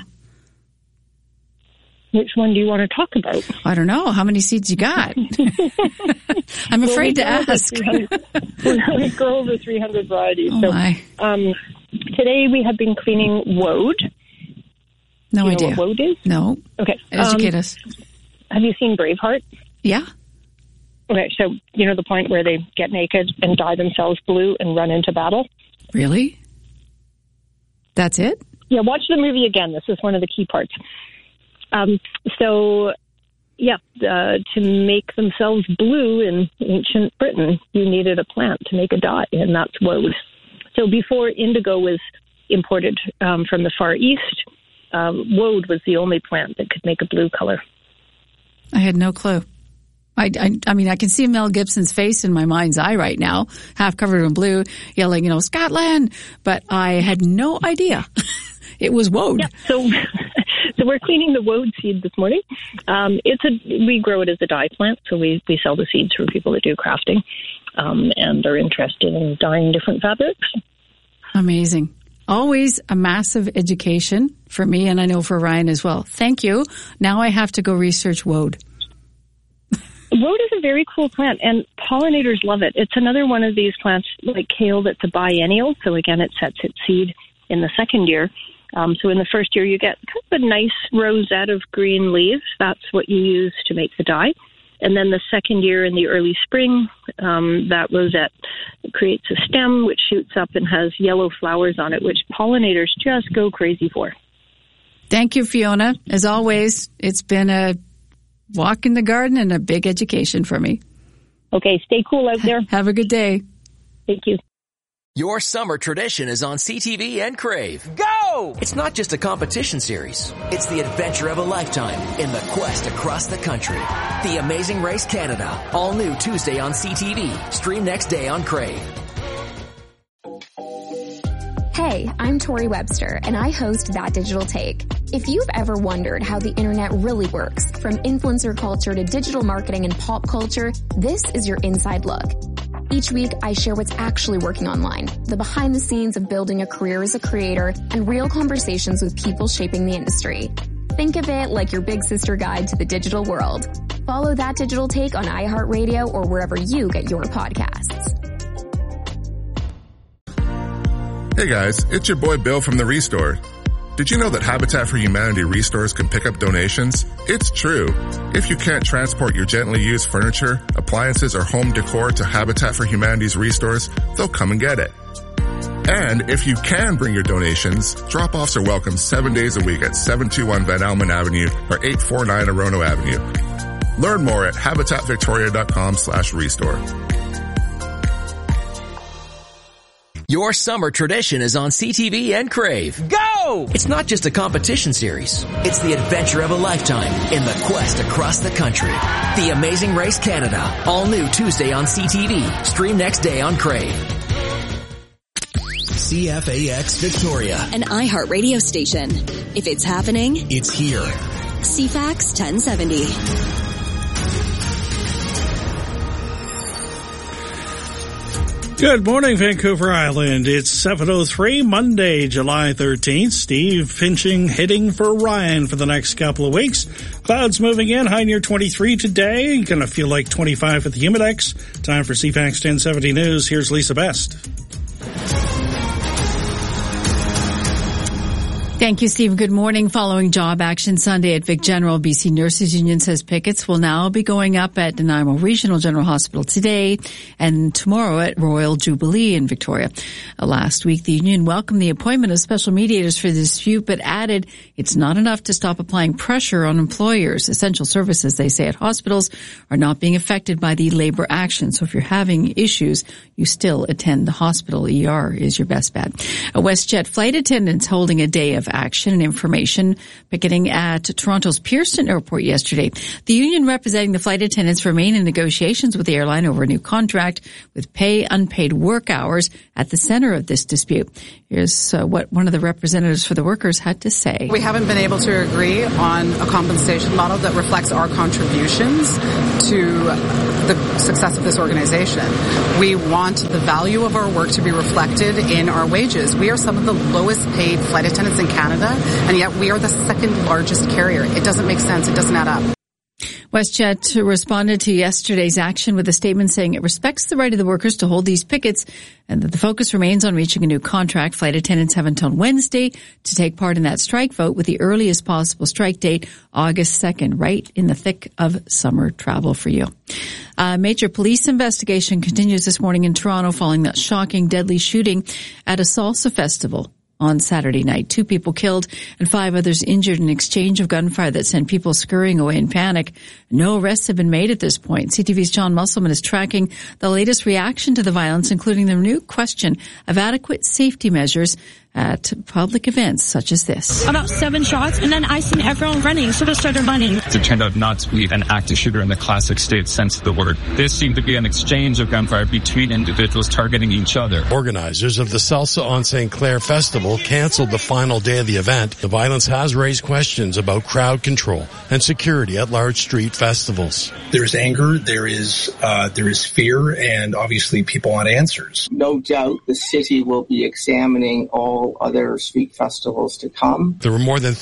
Which one do you want to talk about? I don't know. How many seeds you got? I'm afraid to ask. We grow over 300 varieties. Oh, my. Today we have been cleaning woad. No idea. Know what woad is? No. Okay. Educate us. Have you seen Braveheart? Yeah. Okay, so you know the point where they get naked and dye themselves blue and run into battle? Really? That's it? Yeah, watch the movie again. This is one of the key parts. To make themselves blue in ancient Britain, you needed a plant to make a dye, and that's woad. So before indigo was imported from the Far East, woad was the only plant that could make a blue color. I had no clue. I mean, I can see Mel Gibson's face in my mind's eye right now, half covered in blue, yelling, Scotland. But I had no idea it was woad. Yeah, so we're cleaning the woad seed this morning. We grow it as a dye plant, so we sell the seeds for people that do crafting and are interested in dyeing different fabrics. Amazing. Always a massive education for me, and I know for Ryan as well. Thank you. Now I have to go research woad. Woad is a very cool plant, and pollinators love it. It's another one of these plants like kale that's a biennial. So again, it sets its seed in the second year. So in the first year, you get kind of a nice rosette of green leaves. That's what you use to make the dye. And then the second year in the early spring, that rosette creates a stem which shoots up and has yellow flowers on it, which pollinators just go crazy for. Thank you, Fiona. As always, it's been a walk in the garden and a big education for me. Okay, stay cool out there. Have a good day. Thank you. Your summer tradition is on CTV and Crave. Go! It's not just a competition series. It's the adventure of a lifetime in the quest across the country. The Amazing Race Canada. All new Tuesday on CTV. Stream next day on Crave. Hey, I'm Tori Webster, and I host That Digital Take. If you've ever wondered how the internet really works, from influencer culture to digital marketing and pop culture, this is your inside look. Each week, I share what's actually working online, the behind the scenes of building a career as a creator, and real conversations with people shaping the industry. Think of it like your big sister guide to the digital world. Follow That Digital Take on iHeartRadio or wherever you get your podcasts. Hey guys, it's your boy Bill from The Restore. Did you know that Habitat for Humanity restores can pick up donations? It's true. If you can't transport your gently used furniture, appliances, or home decor to Habitat for Humanity's restores, they'll come and get it. And if you can bring your donations, drop-offs are welcome 7 days a week at 721 Van Almen Avenue or 849 Orono Avenue. Learn more at habitatvictoria.com/restore. Your summer tradition is on CTV and Crave. Go! It's not just a competition series. It's the adventure of a lifetime in the quest across the country. The Amazing Race Canada. All new Tuesday on CTV. Stream next day on Crave. CFAX Victoria. An iHeart radio station. If it's happening, it's here. CFAX 1070. Good morning, Vancouver Island. It's 7:03, Monday, July 13th. Steve pinching, hitting for Ryan for the next couple of weeks. Clouds moving in, high near 23 today. Gonna feel like 25 at the Humidex. Time for CFAX 1070 News. Here's Lisa Best. Thank you, Steve. Good morning. Following Job Action Sunday at Vic General, BC Nurses Union says pickets will now be going up at Nanaimo Regional General Hospital today and tomorrow at Royal Jubilee in Victoria. Last week, the union welcomed the appointment of special mediators for the dispute, but added it's not enough to stop applying pressure on employers. Essential services, they say, at hospitals are not being affected by the labor action. So if you're having issues, you still attend the hospital. ER is your best bet. A WestJet flight attendants holding a day of action and information picketing at Toronto's Pearson Airport yesterday. The union representing the flight attendants remain in negotiations with the airline over a new contract with pay unpaid work hours at the center of this dispute. Here's what one of the representatives for the workers had to say. We haven't been able to agree on a compensation model that reflects our contributions to the success of this organization. We want the value of our work to be reflected in our wages. We are some of the lowest paid flight attendants in Canada, and yet we are the second largest carrier. It doesn't make sense. It doesn't add up. WestJet responded to yesterday's action with a statement saying it respects the right of the workers to hold these pickets and that the focus remains on reaching a new contract. Flight attendants have until Wednesday to take part in that strike vote, with the earliest possible strike date August 2nd, right in the thick of summer travel for you. A major police investigation continues this morning in Toronto following that shocking, deadly shooting at a salsa festival on Saturday night. 2 people killed and 5 others injured in exchange of gunfire that sent people scurrying away in panic. No arrests have been made at this point. CTV's John Musselman is tracking the latest reaction to the violence, including the new question of adequate safety measures at public events such as this. About 7 shots, and then I seen everyone running, so they started running. It turned out not to be an active shooter in the classic state sense of the word. This seemed to be an exchange of gunfire between individuals targeting each other. Organizers of the Salsa on St. Clair Festival canceled the final day of the event. The violence has raised questions about crowd control and security at large street festivals. There's anger, there is fear, and obviously people want answers. No doubt the city will be examining all other street festivals to come. There were more than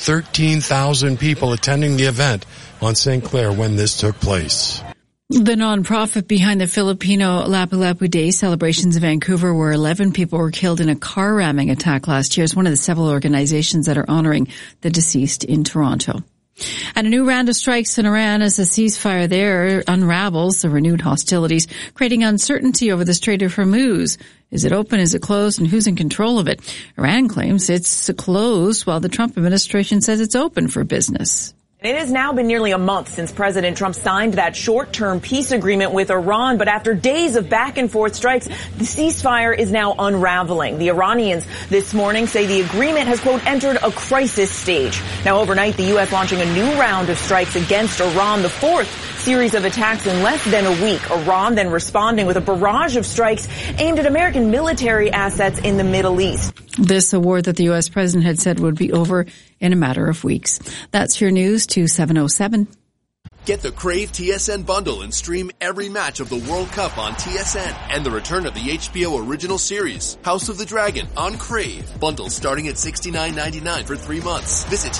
13,000 people attending the event on St. Clair when this took place. The nonprofit behind the Filipino Lapu-Lapu Day celebrations in Vancouver, where 11 people were killed in a car ramming attack last year, is one of the several organizations that are honoring the deceased in Toronto. And a new round of strikes in Iran as the ceasefire there unravels the renewed hostilities, creating uncertainty over the Strait of Hormuz. Is it open? Is it closed? And who's in control of it? Iran claims it's closed, while the Trump administration says it's open for business. It has now been nearly a month since President Trump signed that short-term peace agreement with Iran, but after days of back-and-forth strikes, the ceasefire is now unraveling. The Iranians this morning say the agreement has, quote, entered a crisis stage. Now, overnight, the U.S. launching a new round of strikes against Iran, the 4th series of attacks in less than a week. Iran then responding with a barrage of strikes aimed at American military assets in the Middle East. This a war that the U.S. president had said would be over in a matter of weeks. That's your news to 7:07. Get the Crave TSN bundle and stream every match of the World Cup on TSN and the return of the HBO original series, House of the Dragon, on Crave. Bundles starting at $69.99 for 3 months. Visit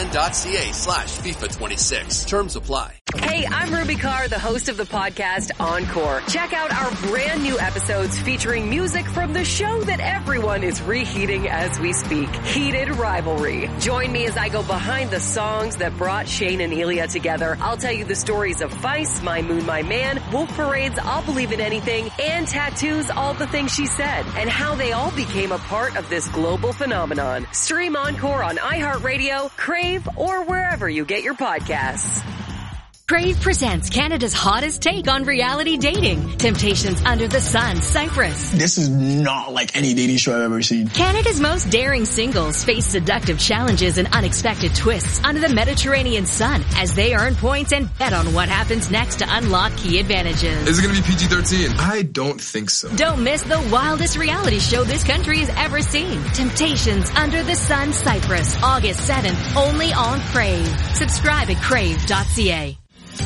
tsn.ca/FIFA26. Terms apply. Hey, I'm Ruby Carr, the host of the podcast Encore. Check out our brand new episodes featuring music from the show that everyone is reheating as we speak, Heated Rivalry. Join me as I go behind the songs that brought Shane and Ilya together. I'll tell you the stories of Feist, My Moon, My Man, Wolf Parade's I'll Believe in Anything, and Tattoo's All the Things She Said, and how they all became a part of this global phenomenon. Stream Encore on iHeartRadio, Crave, or wherever you get your podcasts. Crave presents Canada's hottest take on reality dating. Temptations Under the Sun, Cyprus. This is not like any dating show I've ever seen. Canada's most daring singles face seductive challenges and unexpected twists under the Mediterranean sun as they earn points and bet on what happens next to unlock key advantages. Is it going to be PG-13? I don't think so. Don't miss the wildest reality show this country has ever seen. Temptations Under the Sun, Cyprus, August 7th, only on Crave. Subscribe at crave.ca.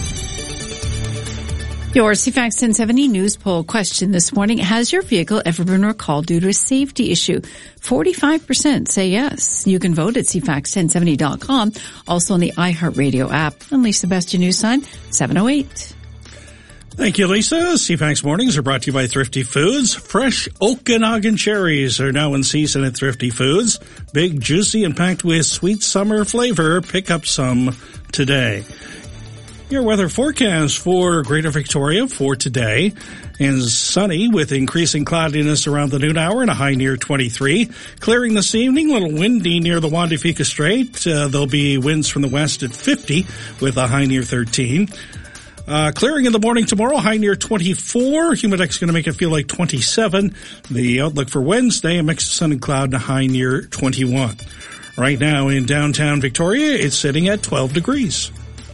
Your CFAX 1070 news poll question this morning. Has your vehicle ever been recalled due to a safety issue? 45% say yes. You can vote at CFAX1070.com. Also on the iHeartRadio app. And Lisa Best, your news sign, 708. Thank you, Lisa. CFAX Mornings are brought to you by Thrifty Foods. Fresh Okanagan cherries are now in season at Thrifty Foods. Big, juicy, and packed with sweet summer flavor. Pick up some today. Your weather forecast for Greater Victoria for today is sunny with increasing cloudiness around the noon hour and a high near 23. Clearing this evening, a little windy near the Juan de Fuca Strait. There'll be winds from the west at 50 with a high near 13. Clearing in the morning tomorrow, high near 24. Humidex going to make it feel like 27. The outlook for Wednesday, a mix of sun and cloud and a high near 21. Right now in downtown Victoria, it's sitting at 12 degrees.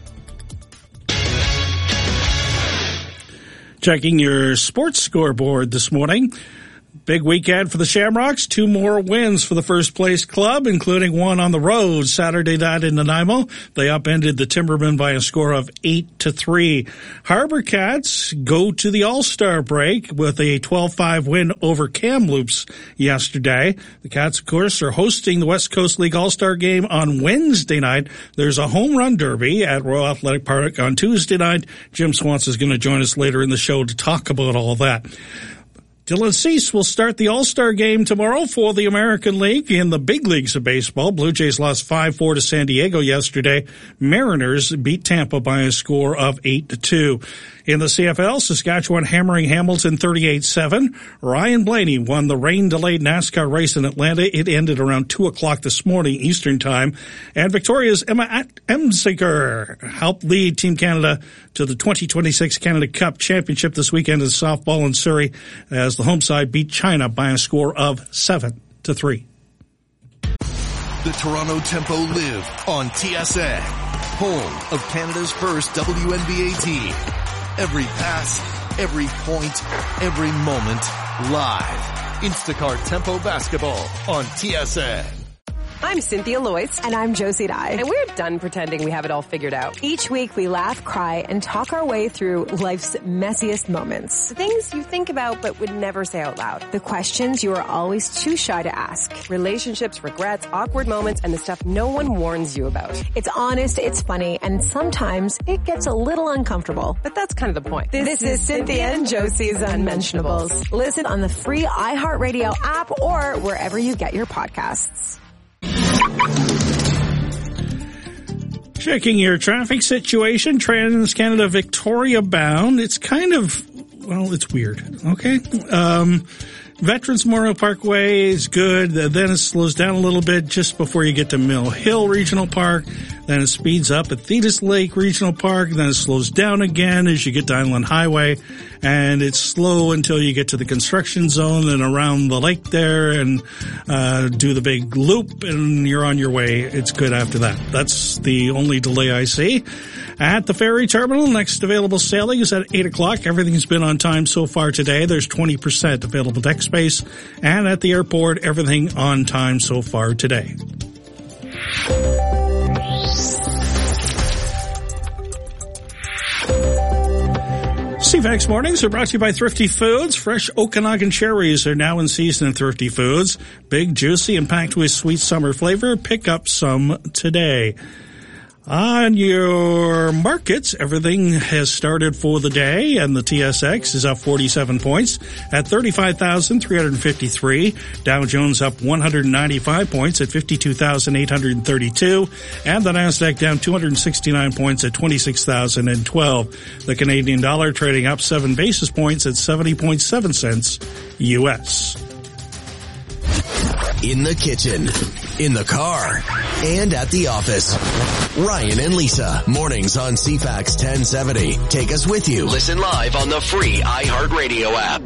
Checking your sports scoreboard this morning. Big weekend for the Shamrocks. 2 more wins for the first place club, including one on the road Saturday night in Nanaimo. They upended the Timbermen by a score of 8-3. Harbour Cats go to the All-Star break with a 12-5 win over Kamloops yesterday. The Cats, of course, are hosting the West Coast League All-Star game on Wednesday night. There's a home run derby at Royal Athletic Park on Tuesday night. Jim Swans is going to join us later in the show to talk about all that. Dylan Cease will start the All-Star game tomorrow for the American League in the big leagues of baseball. Blue Jays lost 5-4 to San Diego yesterday. Mariners beat Tampa by a score of 8-2. In the CFL, Saskatchewan hammering Hamilton 38-7. Ryan Blaney won the rain-delayed NASCAR race in Atlanta. It ended around 2 o'clock this morning Eastern Time. And Victoria's Emma Emsiger helped lead Team Canada to the 2026 Canada Cup Championship this weekend in softball in Surrey as the home side beat China by a score of 7-3. The Toronto Tempo live on TSN, home of Canada's first WNBA team. Every pass, every point, every moment, live. Instacart Tempo Basketball on TSN. I'm Cynthia Loyce. And I'm Josie Dye. And we're done pretending we have it all figured out. Each week we laugh, cry, and talk our way through life's messiest moments. The things you think about but would never say out loud. The questions you are always too shy to ask. Relationships, regrets, awkward moments, and the stuff no one warns you about. It's honest, it's funny, and sometimes it gets a little uncomfortable. But that's kind of the point. This is Cynthia and Josie's Unmentionables. Listen on the free iHeartRadio app or wherever you get your podcasts. Checking your traffic situation, Trans-Canada Victoria bound. It's kind of, well, it's weird, okay? Veterans Memorial Parkway is good. Then it slows down a little bit just before you get to Mill Hill Regional Park. Then it speeds up at Thetis Lake Regional Park. Then it slows down again as you get to Island Highway. And it's slow until you get to the construction zone and around the lake there and do the big loop and you're on your way. It's good after that. That's the only delay I see. At the ferry terminal, next available sailing is at 8 o'clock. Everything's been on time so far today. There's 20% available deck space. And at the airport, everything on time so far today. CFAX Mornings are brought to you by Thrifty Foods. Fresh Okanagan cherries are now in season at Thrifty Foods. Big, juicy, and packed with sweet summer flavor. Pick up some today. On your markets, everything has started for the day, and the TSX is up 47 points at 35,353. Dow Jones up 195 points at 52,832. And the Nasdaq down 269 points at 26,012. The Canadian dollar trading up 7 basis points at 70.7 cents U.S. In the kitchen, in the car, and at the office. Ryan and Lisa, mornings on CFAX 1070. Take us with you. Listen live on the free iHeartRadio app.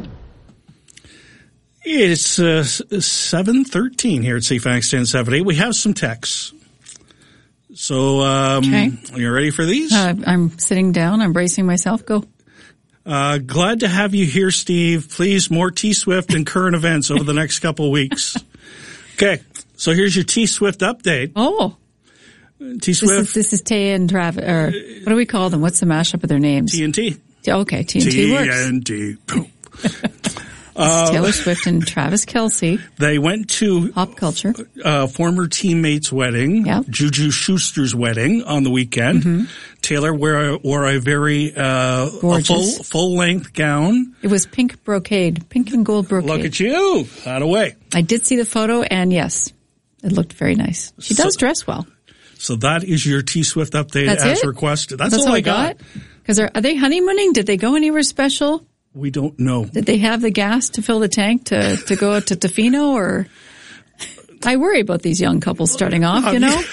It's 7:13 here at CFAX 1070. We have some texts. So, okay. Are you ready for these? I'm sitting down. I'm bracing myself. Go. Glad to have you here, Steve. Please, more T-Swift and current events over the next couple of weeks. Okay, so here's your T-Swift update. Oh. T-Swift. This is Tay and Travis, or what do we call them? What's the mashup of their names? TNT. Okay, TNT works. TNT. Taylor Swift and Travis Kelce. They went to Pop Culture. Former teammate's wedding, Juju Schuster's wedding on the weekend. Mm-hmm. Taylor wore a very full length gown. It was pink brocade, pink and gold brocade. Look at you, that away. I did see the photo, and yes, it looked very nice. She does dress well. So that is your T-Swift update as requested. That's all I got. Because are they honeymooning? Did they go anywhere special? We don't know. Did they have the gas to fill the tank to go out to Tofino, or? I worry about these young couples starting off, you know?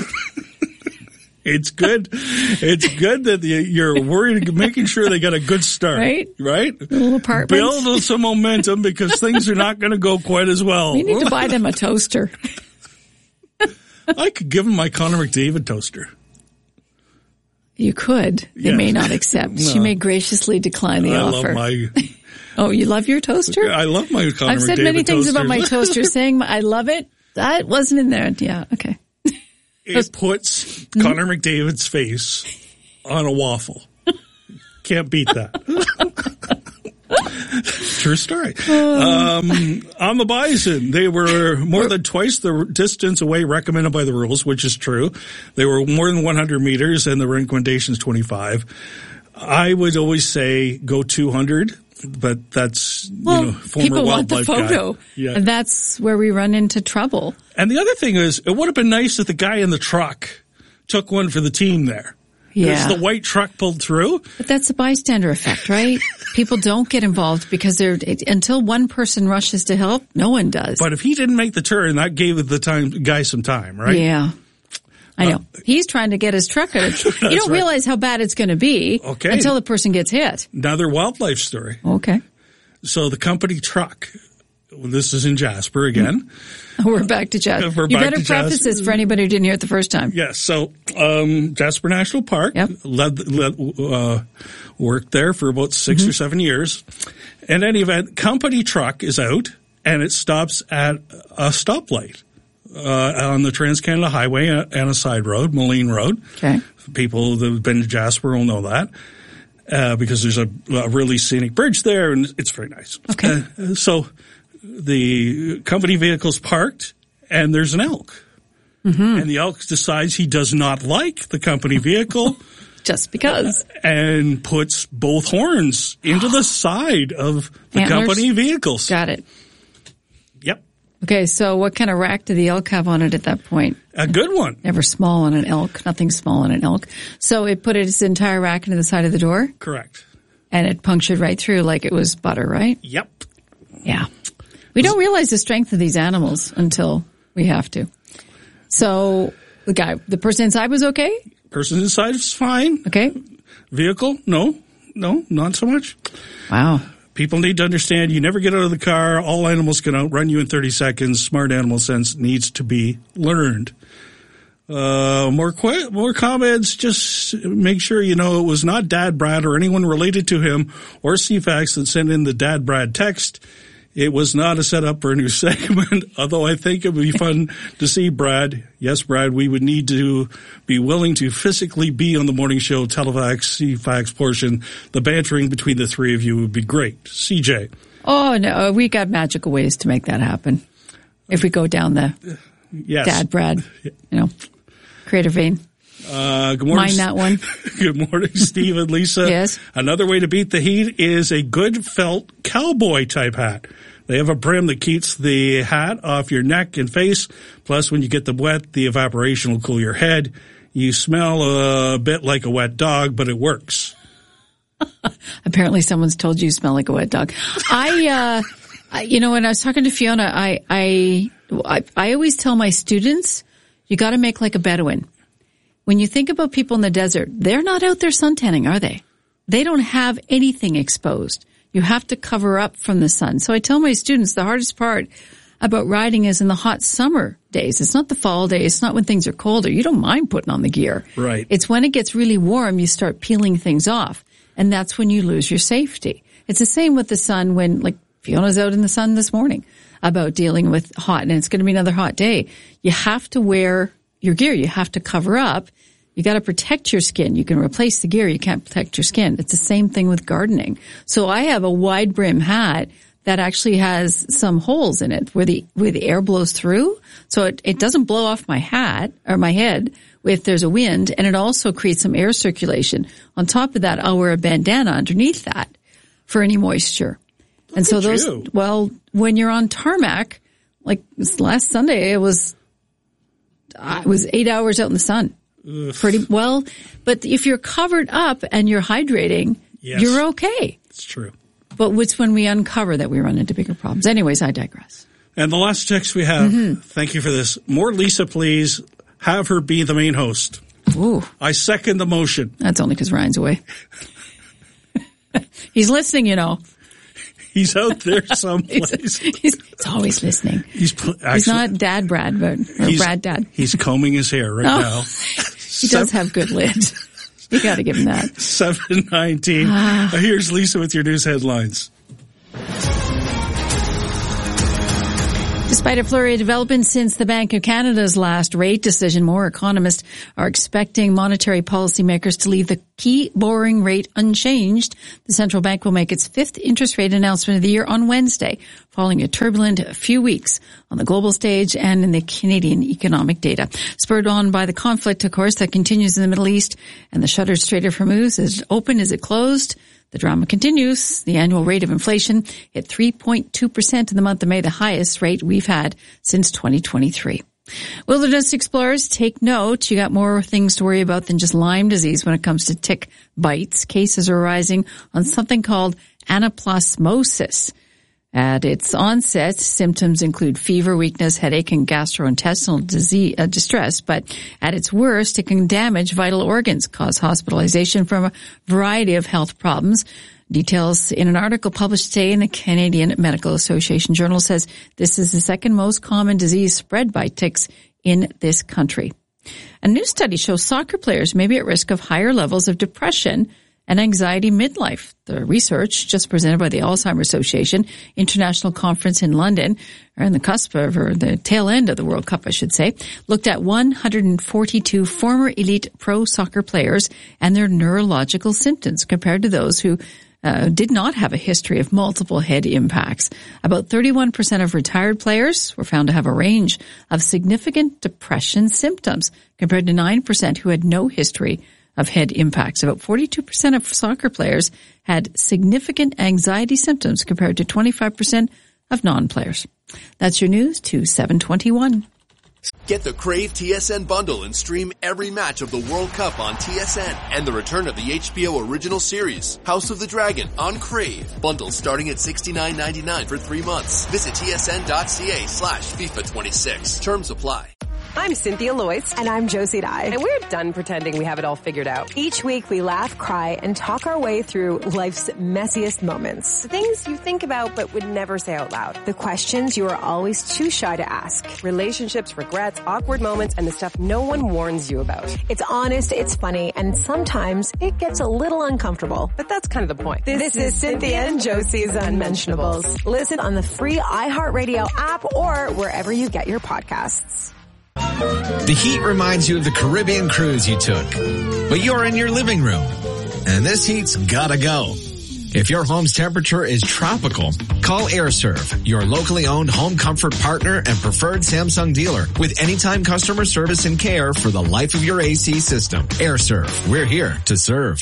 It's good. It's good that you're worried, making sure they got a good start. Right? Little apartments. Build some momentum because things are not going to go quite as well. We need to buy them a toaster. I could give him my Connor McDavid toaster. You could. They may not accept. No. She may graciously decline the offer. I love my... Oh, you love your toaster? I love my Connor McDavid toaster. I've said many things about my toaster, saying I love it. That wasn't in there. Yeah, okay. It puts Connor McDavid's face on a waffle. Can't beat that. True story. On the Bison, they were more than twice the distance away recommended by the rules, which is true. They were more than 100 meters, and the recommendation is 25. I would always say go 200, but that's former wildlife guy. People want the photo, and that's where we run into trouble. And the other thing is, it would have been nice if the guy in the truck took one for the team there. Yeah. The white truck pulled through. But that's the bystander effect, right? People don't get involved because until one person rushes to help, no one does. But if he didn't make the turn, that gave the guy some time, right? Yeah. I know. He's trying to get his truck out. You don't realize how bad it's going to be until the person gets hit. Another wildlife story. Okay. So the company truck, this is in Jasper again. We're back to Jasper. You better preface this for anybody who didn't hear it the first time. Yes. So Jasper National Park worked there for about 6 or 7 years. In any event, company truck is out and it stops at a stoplight. On the Trans-Canada Highway and a side road, Moline Road. Okay. People that have been to Jasper will know that because there's a really scenic bridge there, and it's very nice. Okay. So the company vehicle's parked, and there's an elk. Mm-hmm. And the elk decides he does not like the company vehicle. Just because. And puts both horns into the side of the company vehicles. Got it. Yep. Okay, so what kind of rack did the elk have on it at that point? A good one. Never small on an elk. Nothing small on an elk. So it put its entire rack into the side of the door? Correct. And it punctured right through like it was butter, right? Yep. Yeah. We don't realize the strength of these animals until we have to. So the person inside was okay? Person inside is fine. Okay. Vehicle? No, not so much. Wow. People need to understand you never get out of the car. All animals can outrun you in 30 seconds. Smart animal sense needs to be learned. More comments. Just make sure you know it was not Dad Brad or anyone related to him or CFAX that sent in the Dad Brad text. It was not a setup for a new segment, although I think it would be fun to see Brad. Yes, Brad, we would need to be willing to physically be on the morning show, Telefax, CFAX portion. The bantering between the three of you would be great. CJ. Oh, no, we got magical ways to make that happen. If we go down the Dad Brad, creative vein. Good morning. Mind that one. Good morning, Steve and Lisa. Yes. Another way to beat the heat is a good felt cowboy type hat. They have a brim that keeps the hat off your neck and face. Plus, when you get them wet, the evaporation will cool your head. You smell a bit like a wet dog, but it works. Apparently someone's told you smell like a wet dog. When I was talking to Fiona, I always tell my students, you got to make like a Bedouin. When you think about people in the desert, they're not out there suntanning, are they? They don't have anything exposed. You have to cover up from the sun. So I tell my students the hardest part about riding is in the hot summer days. It's not the fall days. It's not when things are colder. You don't mind putting on the gear. Right. It's when it gets really warm, you start peeling things off. And that's when you lose your safety. It's the same with the sun when, like, Fiona's out in the sun this morning about dealing with hot, and it's going to be another hot day. You have to wear your gear. You have to cover up. You got to protect your skin. You can replace the gear. You can't protect your skin. It's the same thing with gardening. So I have a wide brim hat that actually has some holes in it where the air blows through. So it doesn't blow off my hat or my head if there's a wind, and it also creates some air circulation. On top of that, I'll wear a bandana underneath that for any moisture. And so when you're on tarmac, like this last Sunday, it was 8 hours out in the sun. Ugh. Pretty well, but if you're covered up and you're hydrating, you're okay. It's true. But it's when we uncover that we run into bigger problems. Anyways, I digress. And the last text we have, thank you for this. More Lisa, please. Have her be the main host. Ooh. I second the motion. That's only because Ryan's away. He's listening, He's out there someplace. he's always listening. He's not Dad Brad, but Brad Dad. He's combing his hair right now. He does have good lid. You got to give him that. 7:19. Here's Lisa with your news headlines. Despite a flurry of developments since the Bank of Canada's last rate decision, more economists are expecting monetary policymakers to leave the key borrowing rate unchanged. The central bank will make its fifth interest rate announcement of the year on Wednesday, following a turbulent few weeks on the global stage and in the Canadian economic data. Spurred on by the conflict, of course, that continues in the Middle East, and the shuttered Strait of Hormuz is open as it closed. The drama continues. The annual rate of inflation hit 3.2% in the month of May, the highest rate we've had since 2023. Wilderness explorers, take note. You got more things to worry about than just Lyme disease when it comes to tick bites. Cases are rising on something called anaplasmosis. At its onset, symptoms include fever, weakness, headache, and gastrointestinal distress. But at its worst, it can damage vital organs, cause hospitalization from a variety of health problems. Details in an article published today in the Canadian Medical Association Journal says this is the second most common disease spread by ticks in this country. A new study shows soccer players may be at risk of higher levels of depression and anxiety midlife. The research, just presented by the Alzheimer's Association International Conference in London, or in the cusp of, or the tail end of the World Cup, I should say, looked at 142 former elite pro soccer players and their neurological symptoms compared to those who did not have a history of multiple head impacts. About 31% of retired players were found to have a range of significant depression symptoms, compared to 9% who had no history of head impacts. About 42% of soccer players had significant anxiety symptoms compared to 25% of non-players. That's your news to 721. Get the Crave TSN bundle and stream every match of the World Cup on TSN and the return of the HBO original series, House of the Dragon, on Crave. Bundles starting at $69.99 for 3 months. Visit tsn.ca/FIFA26. Terms apply. I'm Cynthia Loyce. And I'm Josie Dye. And we're done pretending we have it all figured out. Each week we laugh, cry, and talk our way through life's messiest moments. The things you think about but would never say out loud. The questions you are always too shy to ask. Relationships, regrets, awkward moments, and the stuff no one warns you about. It's honest, it's funny, and sometimes it gets a little uncomfortable. But that's kind of the point. This is Cynthia and Josie's Unmentionables. Listen on the free iHeartRadio app or wherever you get your podcasts. The heat reminds you of the Caribbean cruise you took, but you're in your living room, and this heat's gotta go. If your home's temperature is tropical, call AirServe, your locally owned home comfort partner and preferred Samsung dealer with anytime customer service and care for the life of your AC system. AirServe, we're here to serve.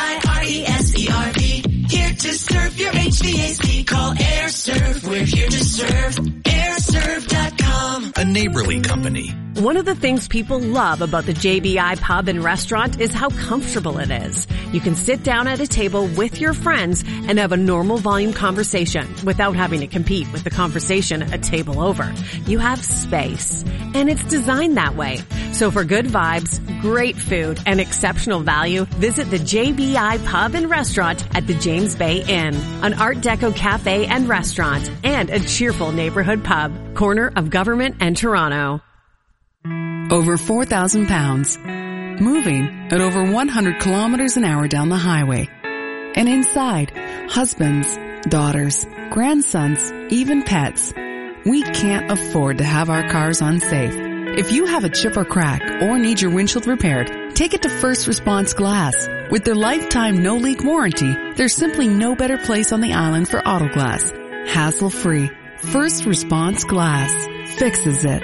AIRESERV, here to serve your HVAC. Call AirServe, we're here to serve. AirServe.com. A neighborly company. One of the things people love about the JBI Pub and Restaurant is how comfortable it is. You can sit down at a table with your friends and have a normal volume conversation without having to compete with the conversation a table over. You have space, and it's designed that way. So for good vibes, great food, and exceptional value, visit the JBI Pub and Restaurant at the James Bay Inn, an Art Deco cafe and restaurant, and a cheerful neighborhood pub, corner of Government and Toronto. Over 4,000 pounds, moving at over 100 kilometers an hour down the highway. And inside, husbands, daughters, grandsons, even pets. We can't afford to have our cars unsafe. If you have a chip or crack or need your windshield repaired, take it to First Response Glass. With their lifetime no-leak warranty, there's simply no better place on the island for auto glass. Hassle-free. First Response Glass fixes it.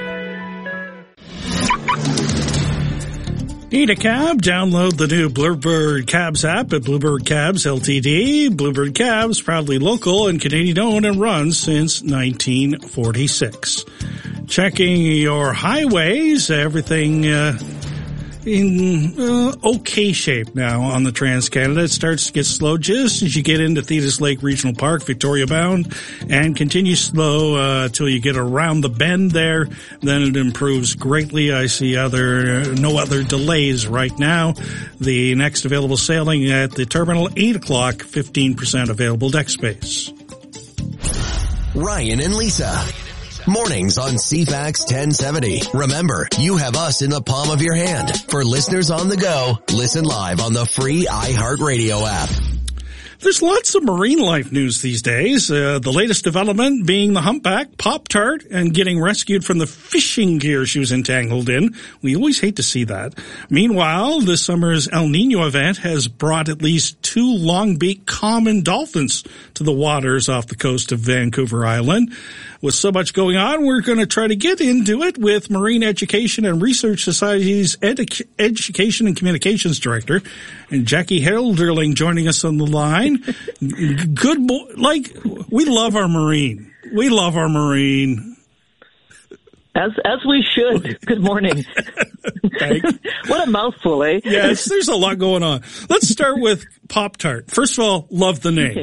Need a cab? Download the new Bluebird Cabs app at Bluebird Cabs Ltd. Bluebird Cabs, proudly local and Canadian-owned and run since 1946. Checking your highways, everything in okay shape now on the Trans-Canada. It starts to get slow just as you get into Thetis Lake Regional Park, Victoria bound, and continues slow till you get around the bend there. Then it improves greatly. I see no other delays right now. The next available sailing at the terminal, 8 o'clock, 15% available deck space. Ryan and Lisa. Mornings on CFAX 1070. Remember, you have us in the palm of your hand. For listeners on the go, listen live on the free iHeartRadio app. There's lots of marine life news these days. The latest development being the humpback Pop-Tart and getting rescued from the fishing gear she was entangled in. We always hate to see that. Meanwhile, this summer's El Nino event has brought at least 2 long-beaked common dolphins to the waters off the coast of Vancouver Island. With so much going on, we're going to try to get into it with Marine Education and Research Society's Education and Communications Director, and Jackie Helderling joining us on the line. We love our Marine. We love our Marine. As we should. Good morning. What a mouthful, eh? Yes, there's a lot going on. Let's start with Pop-Tart. First of all, love the name.